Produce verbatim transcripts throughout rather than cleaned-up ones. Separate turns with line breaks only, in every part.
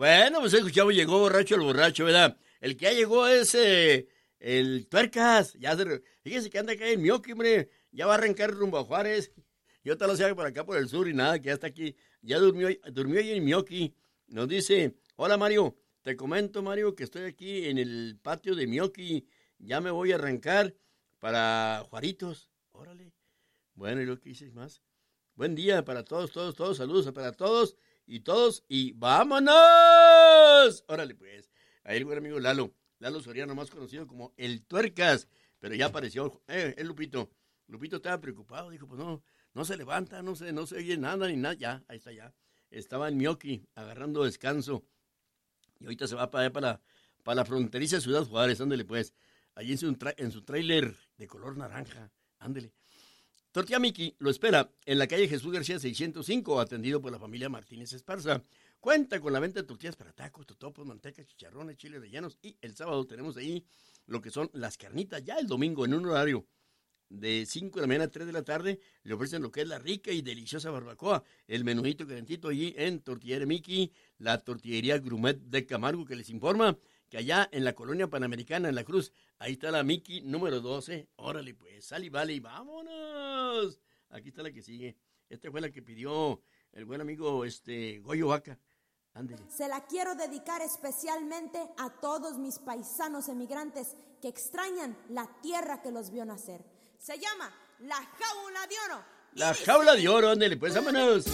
Bueno, pues escuchamos, llegó borracho el borracho, ¿verdad? El que ya llegó es eh, el Tuercas. Ya se, fíjese que anda acá en Mioqui, hombre. Ya va a arrancar rumbo a Juárez. Yo te lo sé por acá por el sur y nada, que ya está aquí. Ya durmió, durmió ahí en Mioqui. Nos dice, hola Mario, te comento Mario que estoy aquí en el patio de Mioqui. Ya me voy a arrancar para Juaritos. Órale. Bueno, ¿y lo que dices más? Buen día para todos, todos, todos. Saludos para todos y todos. Y ¡vámonos! Órale, pues. Ahí el buen amigo Lalo. Lalo Soriano, más conocido como el Tuercas. Pero ya apareció. Eh, el Lupito. Lupito estaba preocupado. Dijo, pues no, no se levanta, no se, no se oye nada ni nada. Ya, ahí está ya. Estaba en Mioqui, agarrando descanso. Y ahorita se va para allá, para, para la fronteriza Ciudad Juárez. Ándele, pues. Allí en su, tra- en su tráiler de color naranja. Ándele. Tortilla Miki lo espera en la calle Jesús García seiscientos cinco, atendido por la familia Martínez Esparza. Cuenta con la venta de tortillas para tacos, totopos, manteca, chicharrones, chiles rellenos. Y el sábado tenemos ahí lo que son las carnitas. Ya el domingo, en un horario de cinco de la mañana a tres de la tarde, le ofrecen lo que es la rica y deliciosa barbacoa. El menudito calentito allí en Tortillería Miki, la tortillería Grumet de Camargo, que les informa que allá en la colonia Panamericana, en La Cruz, ahí está la Miki número doce. Órale, pues, sal y vale y vámonos. Aquí está la que sigue. Esta fue la que pidió el buen amigo este Goyo Vaca. Ándele.
Se la quiero dedicar especialmente a todos mis paisanos emigrantes que extrañan la tierra que los vio nacer. Se llama La Jaula de Oro.
La Jaula de Oro, ándele, pues, vámonos.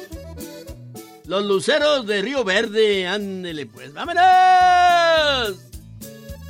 Los Luceros de Río Verde, ándele, pues, vámonos.